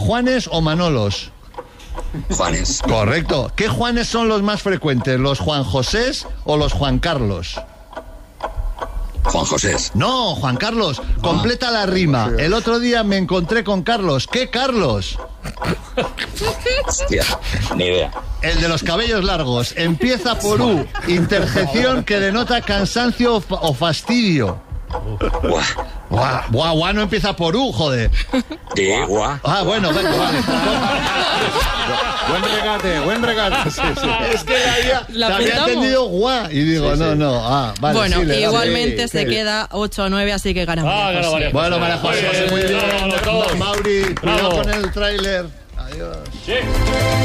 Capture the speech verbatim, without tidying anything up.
¿Juanes o Manolos? Juanes. Correcto. ¿Qué Juanes son los más frecuentes? ¿Los Juan Josés o los Juan Carlos? Juan José. No, Juan Carlos. Completa la rima. El otro día me encontré con Carlos. ¿Qué Carlos? Hostia, ni idea. El de los cabellos largos. Empieza por U. Interjección que denota cansancio o, fa- o fastidio. Buah. Buah, buah, buah, no empieza por U, joder. Sí, guau. Ah, bueno, venga, vale. Buen regate, buen regate. Sí, sí. Es que la había, ¿La la había apuntamos? entendido guau. Y digo, Sí, sí. no, no. Ah, vale. bueno, sí, le damos. igualmente Sí, se sí. queda ocho a nueve, así que gana Ah, María gana José. María Bueno, María José, muy bien. Bravo, todos. Mauri, cuidado Bravo. con el tráiler. Adiós. Sí.